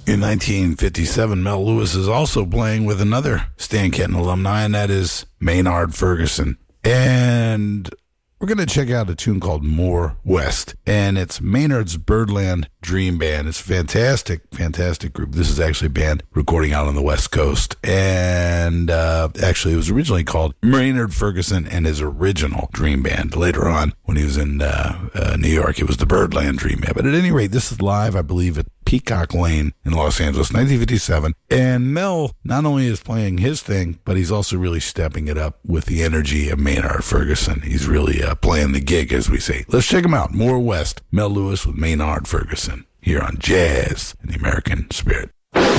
In 1957, Mel Lewis is also playing with another Stan Kenton alumni, and that is Maynard Ferguson. And we're going to check out a tune called More West, and it's Maynard's Birdland Dream Band. It's a fantastic, fantastic group. This is actually a band recording out on the West Coast, and actually it was originally called Maynard Ferguson and his original Dream Band. Later on, when he was in New York, it was the Birdland Dream Band. But at any rate, this is live, I believe, at Peacock Lane in Los Angeles, 1957. And Mel not only is playing his thing, but he's also really stepping it up with the energy of Maynard Ferguson. He's really playing the gig, as we say. Let's check him out. More West, Mel Lewis with Maynard Ferguson, here on Jazz in the American Spirit.